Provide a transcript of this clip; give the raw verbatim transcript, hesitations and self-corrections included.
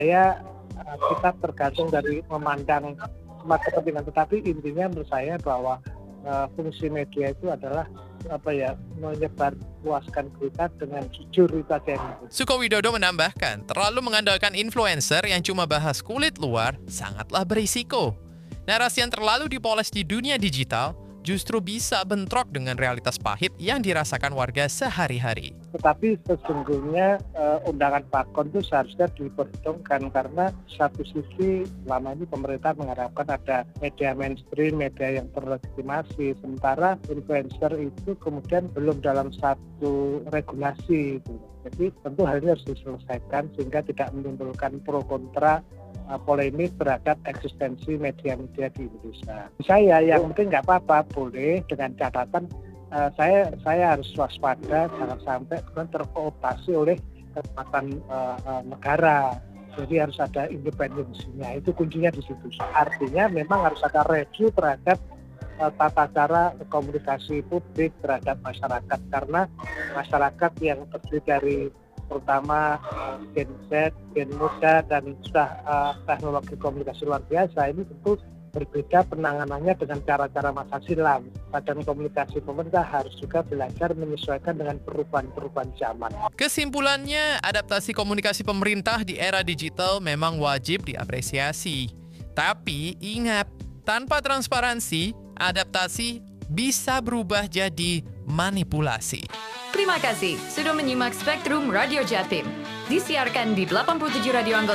Ya, eh, kita tergantung dari memandang semua kepentingan, tetapi intinya menurut saya bahwa eh, fungsi media itu adalah apa ya, menyebarluaskan berita dengan jujur, itu aja yang penting. Sukowidodo menambahkan, terlalu mengandalkan influencer yang cuma bahas kulit luar sangatlah berisiko. Narasi yang terlalu dipoles di dunia digital justru bisa bentrok dengan realitas pahit yang dirasakan warga sehari-hari. Tetapi sesungguhnya eh, undangan Pakon itu seharusnya diperhitungkan, karena satu sisi selama ini pemerintah mengharapkan ada media mainstream, media yang terlegitimasi, sementara influencer itu kemudian belum dalam satu regulasi itu. Jadi tentu hal ini harus diselesaikan sehingga tidak menimbulkan pro kontra uh, polemik terhadap eksistensi media-media di Indonesia. Saya yang penting nggak apa-apa, boleh, dengan catatan uh, saya saya harus waspada jangan sampai terkooptasi oleh kekuatan uh, uh, negara. Jadi harus ada independensinya, itu kuncinya di situ. Artinya memang harus ada review terhadap uh, tata cara komunikasi publik terhadap masyarakat, karena masyarakat yang terdiri dari terutama uh, Gen Z, Gen muda, dan sudah uh, teknologi komunikasi luar biasa, ini tentu berbeda penanganannya dengan cara-cara masa silam. Badan komunikasi pemerintah harus juga belajar menyesuaikan dengan perubahan-perubahan zaman. Kesimpulannya, adaptasi komunikasi pemerintah di era digital memang wajib diapresiasi. Tapi ingat, tanpa transparansi, adaptasi bisa berubah jadi manipulasi. Terima kasih sudah menyimak Spektrum Radio Jatim. Disiarkan di delapan puluh tujuh radio anggota